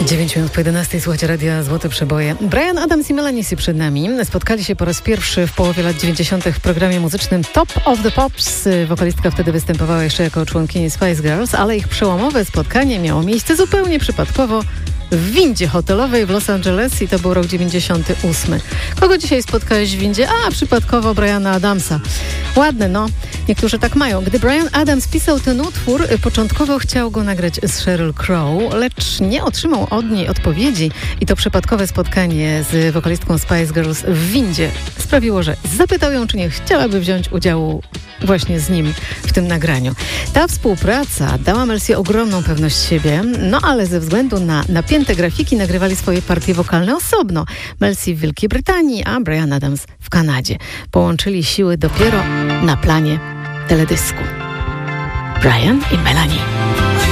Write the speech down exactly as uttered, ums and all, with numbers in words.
dziewięć minut po jedenastej, słuchacie Radia Złote Przeboje. Bryan Adams i Melanie C przed nami. Spotkali się po raz pierwszy w połowie lat dziewięćdziesiątych w programie muzycznym Top of the Pops. Wokalistka wtedy występowała jeszcze jako członkini Spice Girls, ale ich przełomowe spotkanie miało miejsce zupełnie przypadkowo w windzie hotelowej w Los Angeles i to był rok dziewięćdziesiąty ósmy. Kogo dzisiaj spotkałeś w windzie? A, przypadkowo Bryana Adamsa. Ładne, no. Niektórzy tak mają. Gdy Bryan Adams pisał ten utwór, początkowo chciał go nagrać z Sheryl Crow, lecz nie otrzymał od niej odpowiedzi i to przypadkowe spotkanie z wokalistką Spice Girls w windzie sprawiło, że zapytał ją, czy nie chciałaby wziąć udziału właśnie z nim w tym nagraniu. Ta współpraca dała Mel C ogromną pewność siebie, no ale ze względu na napięte grafiki nagrywali swoje partie wokalne osobno. Mel C w Wielkiej Brytanii, a Bryan Adams w Kanadzie. Połączyli siły dopiero na planie teledysku. Bryan i Melanie.